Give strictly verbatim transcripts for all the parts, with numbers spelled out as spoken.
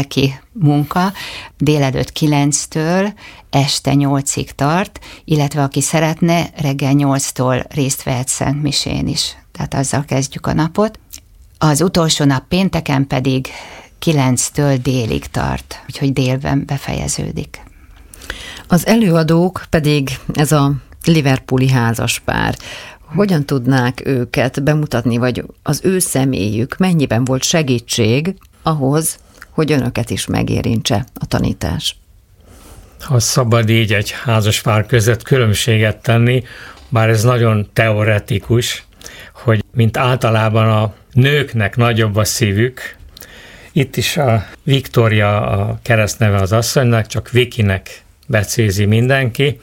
lelki munka délelőtt kilenctől este nyolcig tart, illetve aki szeretne, reggel nyolctól részt vehet szentmisén is. Tehát azzal kezdjük a napot. Az utolsó nap pénteken pedig kilenctől délig tart, úgyhogy délben befejeződik. Az előadók pedig ez a liverpooli házaspár. Hogyan tudnák őket bemutatni, vagy az ő személyük mennyiben volt segítség ahhoz, hogy önöket is megérintse a tanítás? Ha szabad így egy házaspár között különbséget tenni, bár ez nagyon teoretikus, hogy mint általában a nőknek nagyobb a szívük, itt is a Viktória a keresztneve az asszonynak, csak Vikinek becézi mindenki.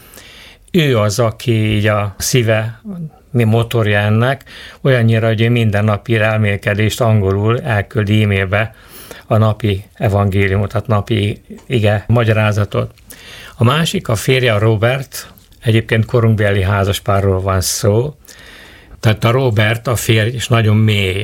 Ő az, aki így a szíve, mi motorja ennek, olyannyira, hogy ő minden napi elmélkedést angolul elküldi e-mailbe a napi evangéliumot, tehát napi ige magyarázatot. A másik, a férje, a Robert, egyébként korunkbeli házaspárról van szó, tehát a Robert, a férj, és nagyon mély.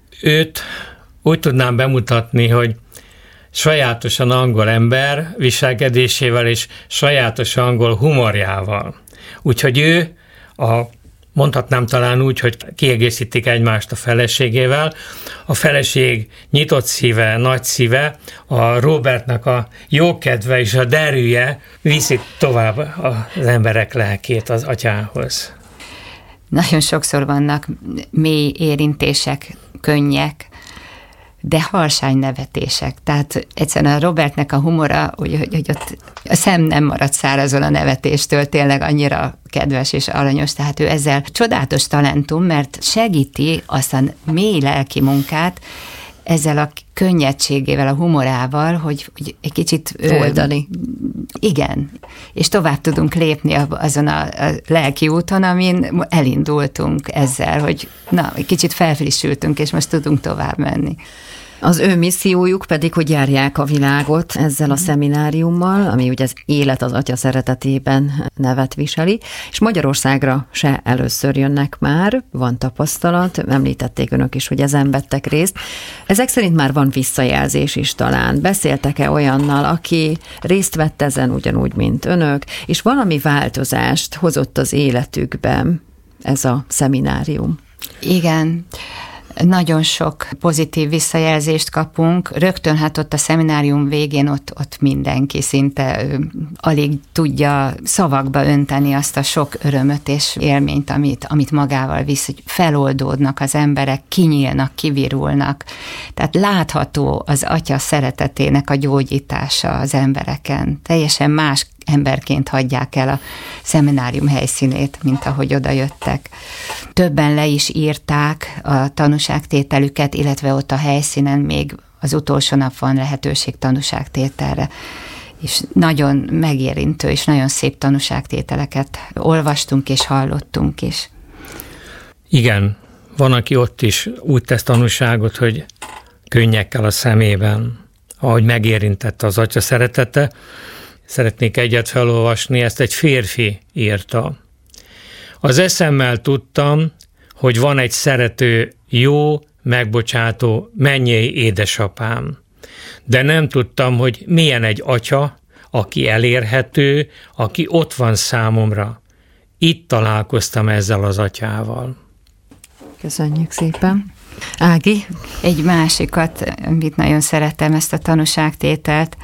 Őt úgy tudnám bemutatni, hogy sajátosan angol ember viselkedésével és sajátos angol humorjával. Úgyhogy ő, a, mondhatnám talán úgy, hogy kiegészítik egymást a feleségével. A feleség nyitott szíve, nagy szíve, a Robertnak a jókedve és a derűje viszik tovább az emberek lelkét az atyához. Nagyon sokszor vannak mély érintések, könnyek, de harsány nevetések. Tehát egyszerűen a Robertnek a humora, hogy, hogy, hogy ott a szem nem maradt szárazon a nevetéstől, tényleg annyira kedves és aranyos, tehát ő ezzel csodálatos talentum, mert segíti azt a mély lelki munkát, ezzel a könnyedségével, a humorával, hogy, hogy egy kicsit oldani. Ö, igen, és tovább tudunk lépni azon a, a lelki úton, amin elindultunk ezzel, hogy na, egy kicsit felfrissültünk, és most tudunk tovább menni. Az ő missziójuk pedig, hogy járják a világot ezzel a szemináriummal, ami ugye az élet az atya szeretetében nevet viseli, és Magyarországra se először jönnek már, van tapasztalat, említették önök is, hogy ezen vettek részt. Ezek szerint már van visszajelzés is talán. Beszéltek-e olyannal, aki részt vett ezen ugyanúgy, mint önök, és valami változást hozott az életükben ez a szeminárium? Igen. Nagyon sok pozitív visszajelzést kapunk. Rögtön hát ott a szeminárium végén ott, ott mindenki szinte alig tudja szavakba önteni azt a sok örömöt és élményt, amit, amit magával visz, hogy feloldódnak az emberek, kinyílnak, kivirulnak. Tehát látható az atya szeretetének a gyógyítása az embereken. Teljesen más emberként hagyják el a szeminárium helyszínét, mint ahogy oda jöttek. Többen le is írták a tanúságtételüket, illetve ott a helyszínen még az utolsó nap van lehetőség tanúságtételre. És nagyon megérintő és nagyon szép tanúságtételeket olvastunk és hallottunk is. Igen, van, aki ott is úgy tesz tanúságot, hogy könnyekkel a szemében, ahogy megérintette az atya szeretete. Szeretnék egyet felolvasni, ezt egy férfi írta. Az eszemmel tudtam, hogy van egy szerető, jó, megbocsátó, mennyei édesapám. De nem tudtam, hogy milyen egy atya, aki elérhető, aki ott van számomra. Itt találkoztam ezzel az atyával. Köszönjük szépen. Ági? Egy másikat, amit nagyon szeretem, ezt a tanúságtételt.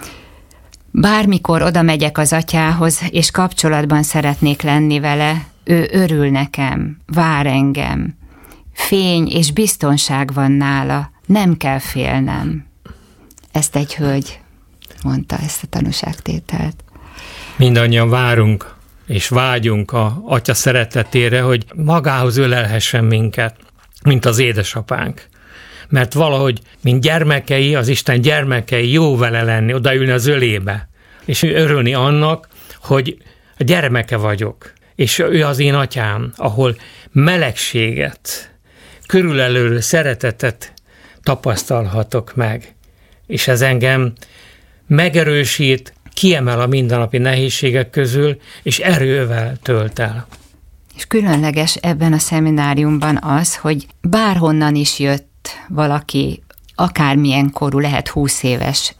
Bármikor oda megyek az atyához, és kapcsolatban szeretnék lenni vele, ő örül nekem, vár engem. Fény és biztonság van nála, nem kell félnem. Ezt egy hölgy mondta, ezt a tanúságtételt. Mindannyian várunk és vágyunk a atya szeretetére, hogy magához ölelhessen minket, mint az édesapánk. Mert valahogy, mint gyermekei, az Isten gyermekei, jó vele lenni, odaülni az ölébe, és örülni annak, hogy a gyermeke vagyok, és ő az én atyám, ahol melegséget, körülelő szeretetet tapasztalhatok meg, és ez engem megerősít, kiemel a mindennapi nehézségek közül, és erővel tölt el. És különleges ebben a szemináriumban az, hogy bárhonnan is jött valaki, akármilyen korú, lehet húsz éves,